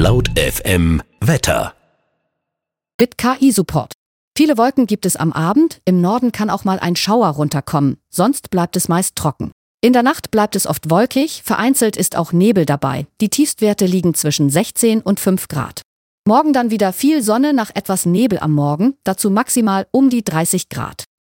Laut FM Wetter. Mit KI-Support. Viele Wolken gibt es am Abend, im Norden kann auch mal ein Schauer runterkommen, sonst bleibt es meist trocken. In der Nacht bleibt es oft wolkig, vereinzelt ist auch Nebel dabei. Die Tiefstwerte liegen zwischen 16 und 5 Grad. Morgen dann wieder viel Sonne nach etwas Nebel am Morgen, dazu maximal um die 30 Grad.